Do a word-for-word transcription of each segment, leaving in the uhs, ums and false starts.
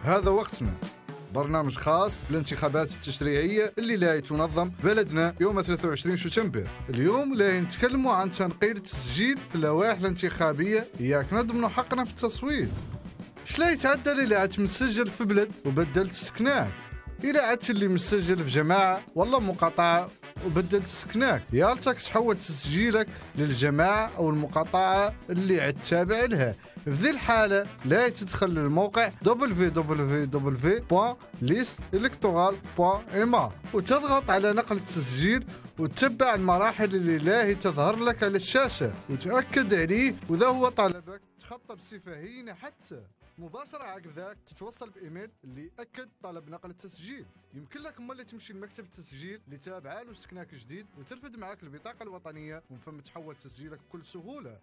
هذا وقتنا، برنامج خاص بالانتخابات التشريعية اللي لا تنظم بلدنا يوم ثلاثة وعشرين شتنبر. اليوم لا نتكلموا عن تنقيل التسجيل في اللوائح الانتخابية، إياك نضمنوا حقنا في التصويت. شلا يتعدى اللي عاد مسجل في بلد وبدلت سكناك، إلا عدت اللي مسجل في جماعة والله مقاطعة وبدلت سكناك، يالتك تحول تسجيلك للجماعة أو المقاطعة اللي عاد تابع لها. في ذي الحالة لا تدخل للموقع دبليو دبليو دبليو دوت ليست إلكتورال دوت إم إيه وتضغط على نقل التسجيل وتتبع المراحل اللي لا تظهر لك على الشاشة وتأكد عليه، وإذا هو طلبك تخطى بصفة هينة حتى مباشرة عقب ذاك تتوصل بإيميل اللي أكد طلب نقل التسجيل. يمكن لك أما اللي تمشي لمكتب التسجيل اللي تابعه له سكناك جديد وترفد معك البطاقة الوطنية ومن ثم تحول تسجيلك بكل سهولة.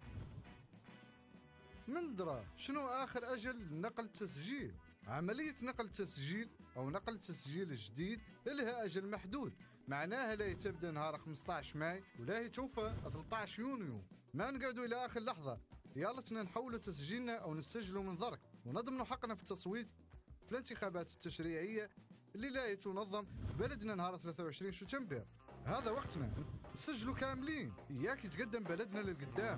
من درا شنو آخر أجل نقل التسجيل؟ عملية نقل التسجيل أو نقل التسجيل الجديد لها أجل محدود، معناها لا تبدأ نهار خمسة عشر ماي ولا توفى ثلاثة عشر يونيو. ما نقعدوا إلى آخر لحظة، يالتنا نحولوا تسجيلنا أو نسجلوا من ضرك ونضمنوا حقنا في التصويت في الانتخابات التشريعية اللي لا تنظم بلدنا نهار ثلاثة وعشرين شتنبر. هذا وقتنا، نسجلوا كاملين، إياك يتقدم بلدنا للقدام.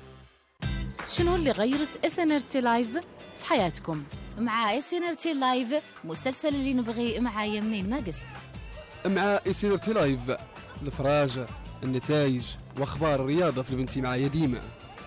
شنو اللي غيرت إس إن آر تي لايف في حياتكم؟ مع إس إن آر تي لايف مسلسل اللي نبغي مع يمين ما قست. مع إس إن آر تي لايف الفراجة، النتائج واخبار الرياضة في البنتي معايا ديما.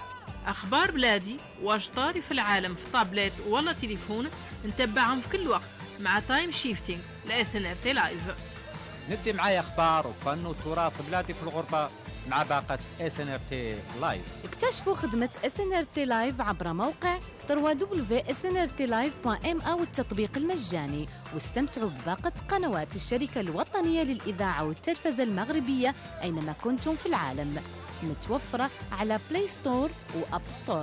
أخبار بلادي واش طاري في العالم في طابلت ولا تليفون نتبعهم في كل وقت مع تايم شيفتينج لإس إن آر تي لايف. ندي معايا أخبار وفن وتراث بلادي في الغربة مع باقة إس إن آر تي لايف. اكتشفوا خدمة إس إن آر تي لايف عبر موقع دبليو دبليو دبليو دوت إس إن آر تي لايف دوت إم إيه والتطبيق المجاني، واستمتعوا بباقة قنوات الشركة الوطنية للإذاعة والتلفزة المغربية أينما كنتم في العالم، متوفرة على بلاي ستور وأب ستور.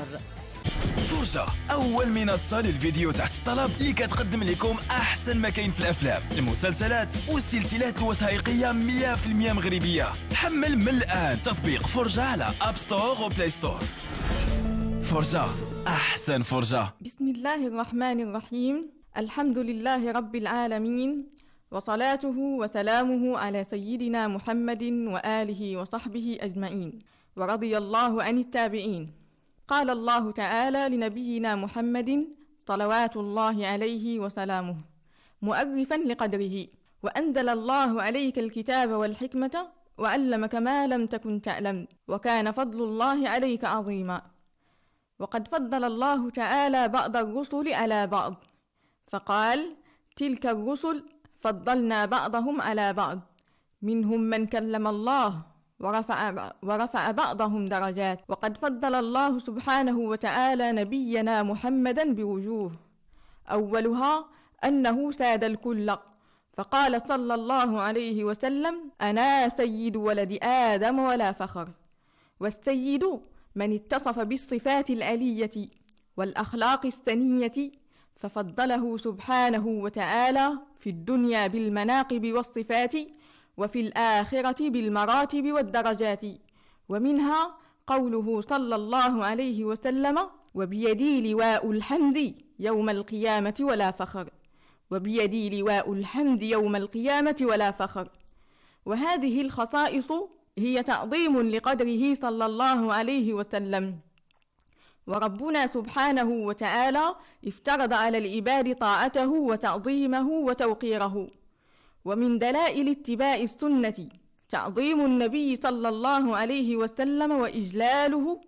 فرجة أول منصة للفيديو تحت الطلب اللي كتقدم لكم أحسن ما كاين في الأفلام، المسلسلات والسلسلات الوثائقية مية بالمية مغربية. حمل من الآن تطبيق فرجة على أب ستور وبلاي ستور. فرجة أحسن فرجة. بسم الله الرحمن الرحيم، الحمد لله رب العالمين، وصلاته وسلامه على سيدنا محمد وآله وصحبه أجمعين، ورضي الله عن التابعين. قال الله تعالى لنبينا محمد صلوات الله عليه وسلامه مؤرفا لقدره: وأنزل الله عليك الكتاب والحكمة وعلمك ما لم تكن تعلم وكان فضل الله عليك عظيما. وقد فضل الله تعالى بعض الرسل على بعض، فقال: تلك الرسل فضلنا بعضهم على بعض، منهم من كلم الله ورفع, ورفع بعضهم درجات. وقد فضل الله سبحانه وتعالى نبينا محمدا بوجوه، أولها أنه ساد الكل، فقال صلى الله عليه وسلم: أنا سيد ولد آدم ولا فخر. والسيد من اتصف بالصفات العلية والأخلاق السنية، ففضله سبحانه وتعالى في الدنيا بالمناقب والصفات، وفي الآخرة بالمراتب والدرجات. ومنها قوله صلى الله عليه وسلم: وبيدي لواء الحمد يوم القيامة ولا فخر. وبيدي لواء الحمد يوم القيامة ولا فخر. وهذه الخصائص هي تعظيم لقدره صلى الله عليه وسلم. وربنا سبحانه وتعالى افترض على العباد طاعته وتعظيمه وتوقيره. ومن دلائل اتباع السنة تعظيم النبي صلى الله عليه وسلم وإجلاله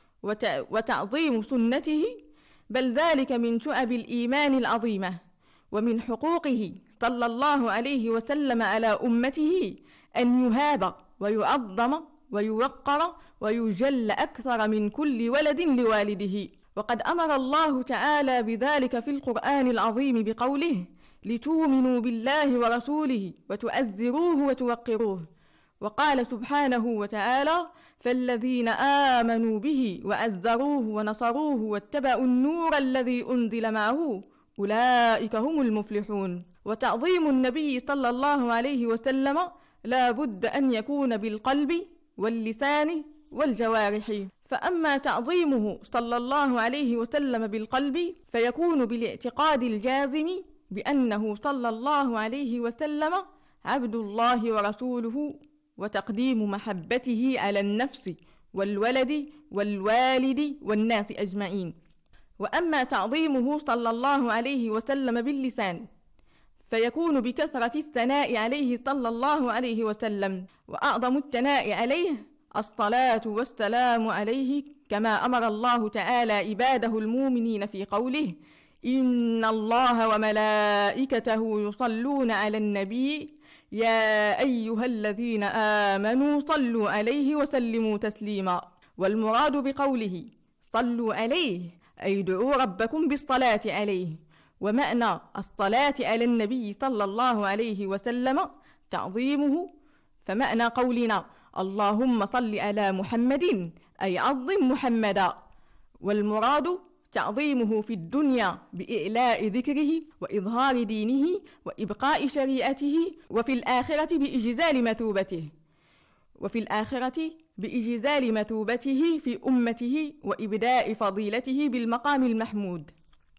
وتعظيم سنته، بل ذلك من شعب الإيمان العظيمة. ومن حقوقه صلى الله عليه وسلم على أمته أن يهاب ويعظم ويوقر ويجل أكثر من كل ولد لوالده. وقد أمر الله تعالى بذلك في القرآن العظيم بقوله: لتؤمنوا بالله ورسوله وتؤزروه وتوقروه. وقال سبحانه وتعالى: فالذين آمنوا به وأزروه ونصروه واتبعوا النور الذي أنزل معه أولئك هم المفلحون. وتعظيم النبي صلى الله عليه وسلم لا بد أن يكون بالقلب واللسان والجوارح. فأما تعظيمه صلى الله عليه وسلم بالقلب فيكون بالاعتقاد الجازم بأنه صلى الله عليه وسلم عبد الله ورسوله، وتقديم محبته على النفس والولد والوالد والناس أجمعين. وأما تعظيمه صلى الله عليه وسلم باللسان فيكون بكثرة الثناء عليه صلى الله عليه وسلم، وأعظم الثناء عليه الصلاة والسلام عليه، كما أمر الله تعالى عباده المؤمنين في قوله: إن الله وملائكته يصلون على النبي يا أيها الذين آمنوا صلوا عليه وسلموا تسليما. والمراد بقوله صلوا عليه أي ادعوا ربكم بالصلاة عليه. ومعنى الصلاة على النبي صلى الله عليه وسلم تعظيمه، فمعنى قولنا اللهم صل على محمد أي عظم محمدا، والمراد تعظيمه في الدنيا بإعلاء ذكره وإظهار دينه وإبقاء شريعته، وفي الآخرة بإجزال مثوبته وفي الآخرة بإجزال مثوبته في أمته وإبداء فضيلته بالمقام المحمود.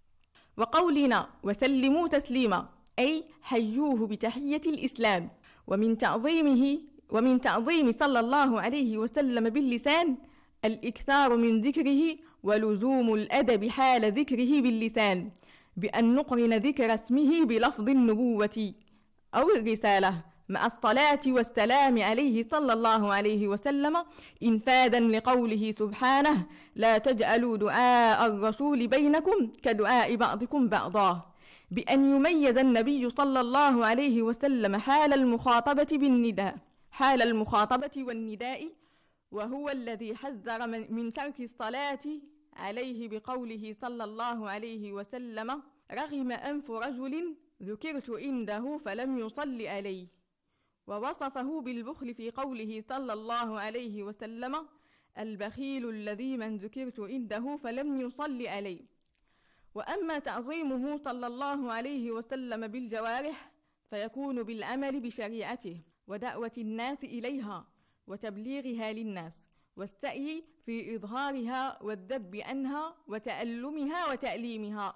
وقولنا وسلموا تسليما أي حيوه بتحية الإسلام. ومن تعظيمه ومن تعظيم صلى الله عليه وسلم باللسان الإكثار من ذكره ولزوم الأدب حال ذكره باللسان، بأن نقرن ذكر اسمه بلفظ النبوة أو الرسالة مع الصلاة والسلام عليه صلى الله عليه وسلم، إنفاذا لقوله سبحانه: لا تجعلوا دعاء الرسول بينكم كدعاء بعضكم بعضا، بأن يميز النبي صلى الله عليه وسلم حال المخاطبة بالنداء حال المخاطبة والنداء، وهو الذي حذر من, من ترك الصلاة عليه بقوله صلى الله عليه وسلم: رغم أنف رجل ذكرت عنده فلم يصل عليه. ووصفه بالبخل في قوله صلى الله عليه وسلم: البخيل الذي من ذكرت عنده فلم يصل عليه. وأما تعظيمه صلى الله عليه وسلم بالجوارح فيكون بالعمل بشريعته ودعوة الناس إليها وتبليغها للناس، والسعي في إظهارها والذب عنها وتألمها وتأليمها.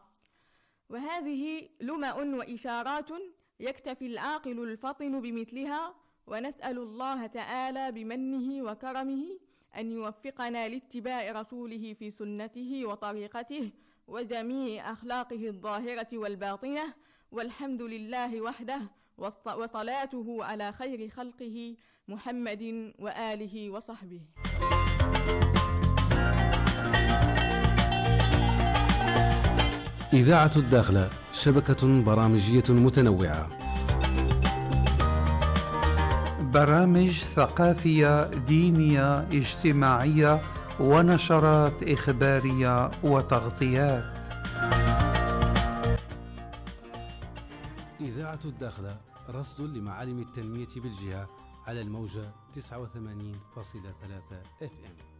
وهذه لمع وإشارات يكتفي العاقل الفطن بمثلها، ونسأل الله تعالى بمنه وكرمه أن يوفقنا لاتباع رسوله في سنته وطريقته وجميع أخلاقه الظاهرة والباطنة، والحمد لله وحده، وصلاته على خير خلقه محمد وآله وصحبه. إذاعة الداخلة شبكة برامجية متنوعة، برامج ثقافية دينية اجتماعية ونشرات إخبارية وتغطيات. إذاعة الداخلة رصد لمعالم التنمية بالجهة على الموجة تسعة وثمانين فاصلة ثلاثة إف إم.